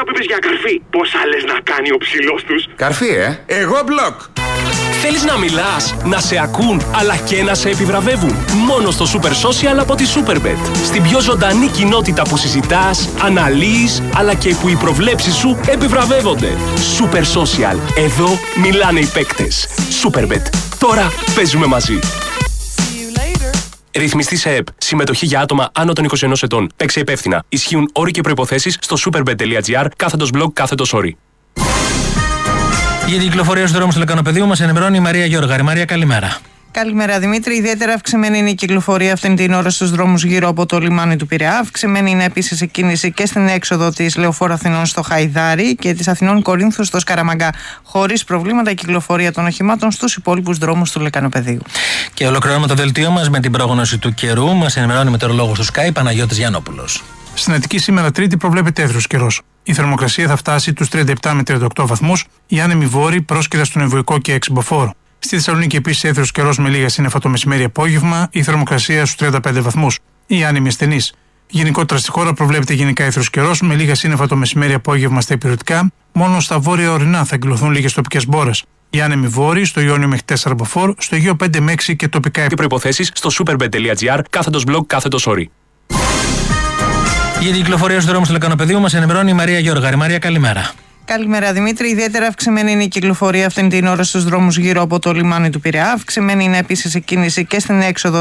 που είπες για καρφί. Πόσα λες να κάνει ο ψηλός τους? Καρφί, εγώ μπλοκ. Θέλεις να μιλάς, να σε ακούν, αλλά και να σε επιβραβεύουν? Μόνο στο Super Social από τη Superbet. Στην πιο ζωντανή κοινότητα που συζητάς, αναλύεις, αλλά και που οι προβλέψεις σου επιβραβεύονται. Super Social. Εδώ μιλάνε οι παίκτες. Superbet. Τώρα παίζουμε μαζί. Ρυθμιστή σε ΕΠ. Συμμετοχή για άτομα άνω των 21 ετών. Παίξε υπεύθυνα. Ισχύουν όροι και προϋποθέσεις στο superbet.gr/blog/όροι. Για την κυκλοφορία στους δρόμους του Λεκανοπεδίου μας ενημερώνει η Μαρία Γιώργαρη. Μαρία, καλημέρα. Καλημέρα Δημήτρη. Ιδιαίτερα αυξημένη είναι η κυκλοφορία αυτήν την ώρα στους δρόμους γύρω από το λιμάνι του Πειραιά. Αυξημένη είναι επίσης η κίνηση και στην έξοδο της Λεωφόρου Αθηνών στο Χαϊδάρι και της Αθηνών Κορίνθου στο Σκαραμαγκά. Χωρίς προβλήματα η κυκλοφορία των οχημάτων στους υπόλοιπους δρόμους του Λεκανοπεδίου. Και ολοκληρώνουμε το δελτίο μας με την πρόγνωση του καιρού. Μας ενημερώνει μετεωρολόγος του Sky Παναγιώτης Γιαννόπουλος. Στην Αττική σήμερα Τρίτη προβλέπεται έθριος καιρός. Η θερμοκρασία θα φτάσει τους 37 με 38 βαθμούς, οι άνεμοι βόρειοι πρόσκειρα στον Εμβουϊκό και Εξυμποφόρο. Στη Θεσσαλονίκη επίσης έθριος καιρός με λίγα σύννεφα το μεσημέρι-απόγευμα, η θερμοκρασία στους 35 βαθμούς, οι άνεμοι ασθενείς. Γενικότερα στη χώρα προβλέπεται γενικά έθριος καιρός με λίγα σύννεφα το μεσημέρι-απόγευμα στα υπηρετικά, μόνο στα βόρεια ορεινά θα εκδηλωθούν λίγες τοπικές μπόρες. Οι άνεμοι βόρειοι στο Ιόνιο μέχρι 4 μποφόρ, στο Αιγαίο 5 με 6 και τοπικά. Και προϋποθέσεις στο superbet.gr/blog/όροι. Για την κυκλοφορία στους δρόμους του Λεκανοπεδίου μας ενημερώνει η Μαρία Γιώργαρη. Μαρία, καλημέρα. Καλημέρα Δημήτρη. Ιδιαίτερα αυξημένη είναι η κυκλοφορία αυτήν την ώρα στους δρόμους γύρω από το λιμάνι του Πειραιά. Αυξημένη είναι επίσης η κίνηση και στην έξοδο